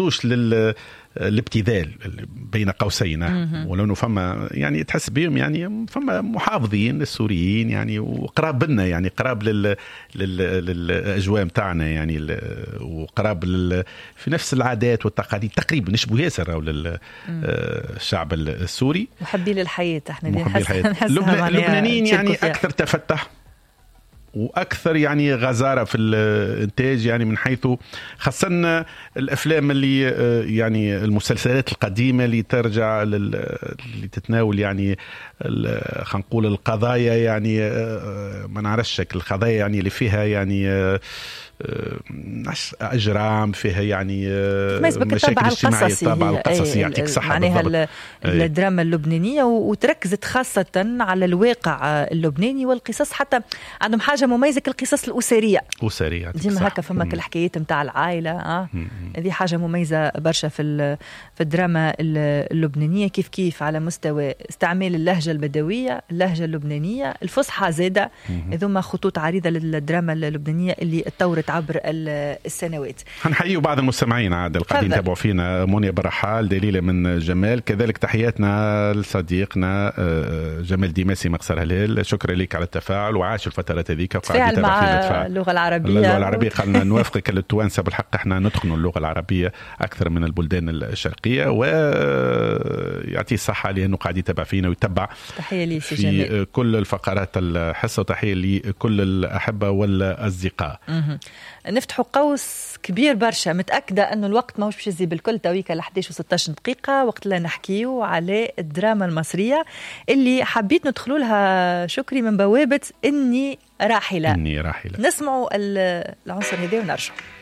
يتعرضوش الابتذال بين قوسين، ولو انه فما يعني تحس بهم يعني فما محافظين السوريين يعني وقراب لنا، يعني قراب للاجواء متاعنا يعني، وقراب في نفس العادات والتقاليد تقريبا نشبه ياسر للشعب السوري، محبي للحياه. احنا اللبنانيين يعني اكثر تفتح واكثر يعني غزاره في الانتاج، يعني من حيث خاصه الافلام اللي يعني المسلسلات القديمه اللي ترجع اللي تتناول يعني خلينا نقول القضايا، يعني ما نعرفش القضايا يعني اللي فيها يعني أجرام، فيها يعني مشاكل اجتماعية، الطابع القصصي يعطيك صحة. معناها الدراما اللبنانية وتركزت خاصة على الواقع اللبناني والقصص، حتى عندهم حاجة مميزة كالقصص الأسرية ديما هكا، فما الحكايات متاع العائلة. هذه حاجة مميزة برشا في الدراما اللبنانية، كيف على مستوى استعمال اللهجة البدوية، اللهجة اللبنانية، الفصحى زادة. هذوما خطوط عريضة للدراما اللبنانية اللي اتطورت عبر السنوات. هنحيي بعض المستمعين عاد القاعدين يتابعوا فينا، منى برحال، دليلة من جمال، كذلك تحياتنا لصديقنا جمال ديماسي مقصر هلال، شكرا لك على التفاعل وعاش الفترات هذيك تفاعل مع اللغة العربية. قالنا نوافقك التوانسة، بالحق احنا نتقن اللغة العربية أكثر من البلدان الشرقية، ويعطيه الصحة لأنه قاعد يتابع فينا ويتبع في كل الفقرات الحصة، وتحية لكل الأحبة والأصدقاء. نفتحوا قوس كبير برشا، متأكدة أنه الوقت ما هوش باش يزي بالكل، تويكا 11:16 دقيقة، وقت لا نحكيو على الدراما المصرية اللي حبيت ندخلوا لها شكري من بوابة إني راحلة. نسمعوا العنصر هذا ونرجع.